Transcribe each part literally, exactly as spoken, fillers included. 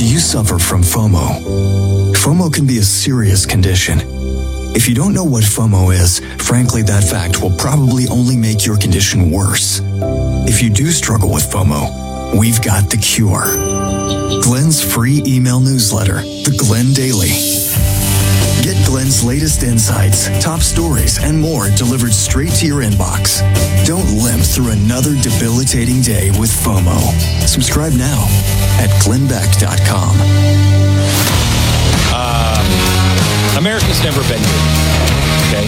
Do you suffer from FOMO? FOMO can be a serious condition. If you don't know what FOMO is, frankly, that fact will probably only make your condition worse. If you do struggle with FOMO, we've got the cure. Glenn's free email newsletter, The Glenn Daily. Get Glenn's latest insights, top stories, and more delivered straight to your inbox. Don't limp through another debilitating day with FOMO. Subscribe now at glenn beck dot com. Uh, America's never been good, okay?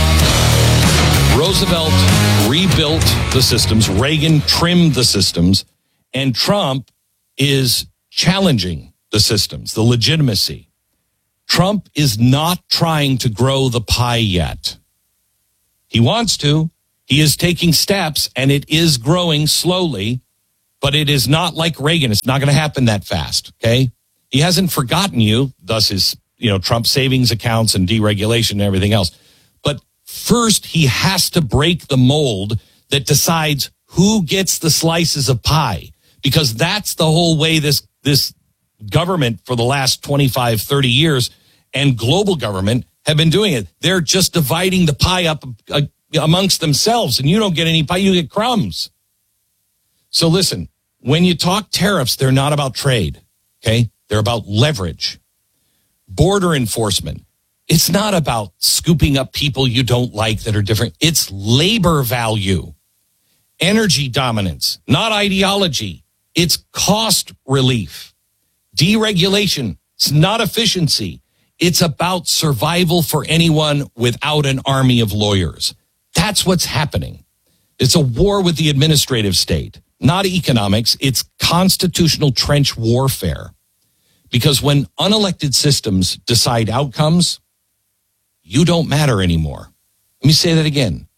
Roosevelt rebuilt the systems, Reagan trimmed the systems, and Trump is challenging the systems, the legitimacy. Trump is not trying to grow the pie yet. He wants to. He is taking steps, and it is growing slowly, but it is not like Reagan. It's not going to happen that fast, okay? He hasn't forgotten you, thus his, you know, Trump savings accounts and deregulation and everything else. But first, he has to break the mold that decides who gets the slices of pie, because that's the whole way this this government for the last twenty-five, thirty years and global government have been doing it. They're just dividing the pie up uh, amongst themselves, and you don't get any pie, you get crumbs. So listen, when you talk tariffs, they're not about trade, okay? They're about leverage. Border enforcement, it's not about scooping up people you don't like that are different. It's labor value. Energy dominance, not ideology. It's cost relief. Deregulation, it's not efficiency. It's about survival for anyone without an army of lawyers. That's what's happening. It's a war with the administrative state, not economics. It's constitutional trench warfare. Because when unelected systems decide outcomes, you don't matter anymore. Let me say that again.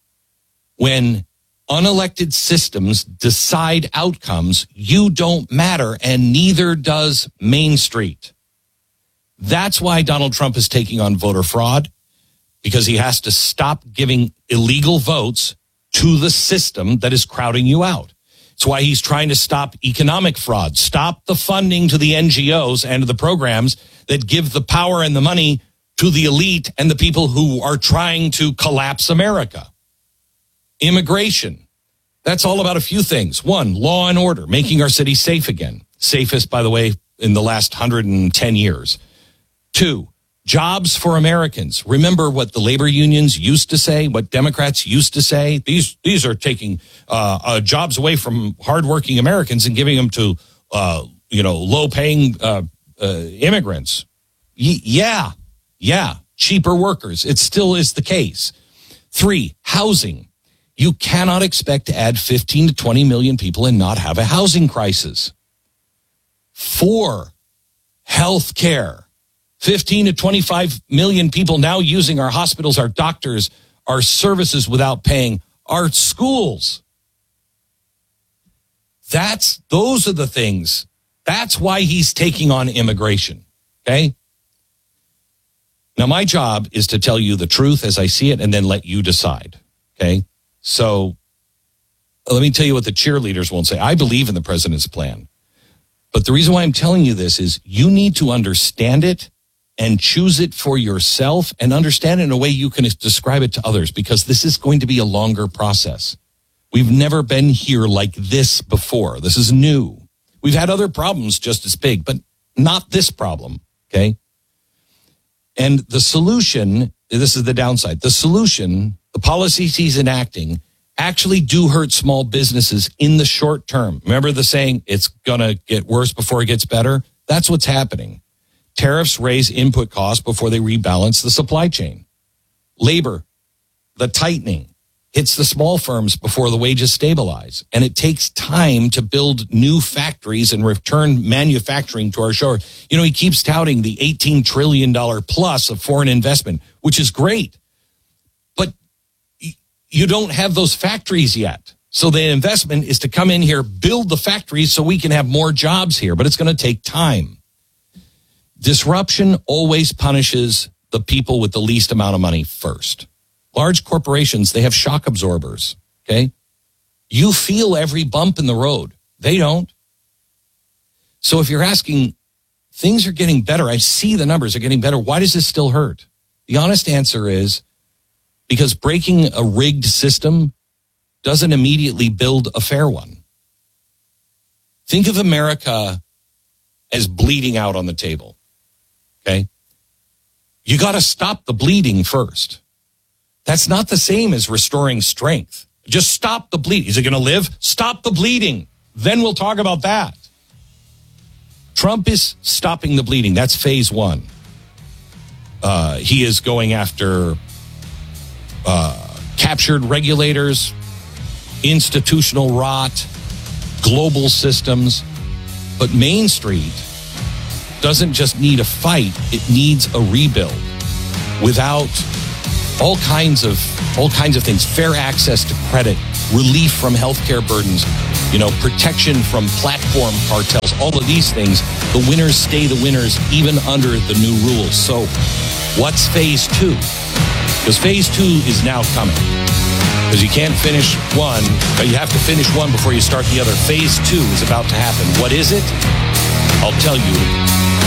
When unelected systems decide outcomes, you don't matter, and neither does Main Street. That's why Donald Trump is taking on voter fraud, because he has to stop giving illegal votes to the system that is crowding you out. It's why he's trying to stop economic fraud, stop the funding to the N G Os and to the programs that give the power and the money to the elite and the people who are trying to collapse America. Immigration. That's all about a few things. One, law and order, making our city safe again. Safest, by the way, in the last one hundred ten years. Two, jobs for Americans. Remember what the labor unions used to say, what Democrats used to say? These these are taking uh, uh, jobs away from hardworking Americans and giving them to, uh, you know, low-paying uh, uh, immigrants. Y- yeah, yeah, cheaper workers. It still is the case. Three, housing. You cannot expect to add fifteen to twenty million people and not have a housing crisis. Four, health care. fifteen to twenty-five million people now using our hospitals, our doctors, our services without paying, our schools. That's, those are the things. That's why he's taking on immigration. Okay? Now, my job is to tell you the truth as I see it and then let you decide. Okay? So let me tell you what the cheerleaders won't say. I believe in the president's plan. But the reason why I'm telling you this is you need to understand it and choose it for yourself and understand it in a way you can describe it to others, because this is going to be a longer process. We've never been here like this before. This is new. We've had other problems just as big, but not this problem, okay? And the solution, this is the downside, the solution, the policies he's enacting actually do hurt small businesses in the short term. Remember the saying, it's going to get worse before it gets better? That's what's happening. Tariffs raise input costs before they rebalance the supply chain. Labor, the tightening, hits the small firms before the wages stabilize. And it takes time to build new factories and return manufacturing to our shore. You know, he keeps touting the eighteen trillion dollars plus of foreign investment, which is great. But you don't have those factories yet. So the investment is to come in here, build the factories so we can have more jobs here. But it's going to take time. Disruption always punishes the people with the least amount of money first. Large corporations, they have shock absorbers, okay? You feel every bump in the road. They don't. So if you're asking things are getting better. I see the numbers are getting better. Why does this still hurt? The honest answer is because breaking a rigged system doesn't immediately build a fair one. Think of America as bleeding out on the table, okay? You got to stop the bleeding first. That's not the same as restoring strength. Just stop the bleeding. Is it going to live? Stop the bleeding. Then we'll talk about that. Trump is stopping the bleeding. That's phase one. Uh, he is going after uh, captured regulators, institutional rot, global systems. But Main Street doesn't just need a fight. It needs a rebuild without all kinds of all kinds of things, fair access to credit, relief from healthcare burdens, you know, protection from platform cartels, all of these things. The winners stay the winners even under the new rules. So what's phase two? Because phase two is now coming. Because you can't finish one, but you have to finish one before you start the other. Phase two is about to happen. What is it? I'll tell you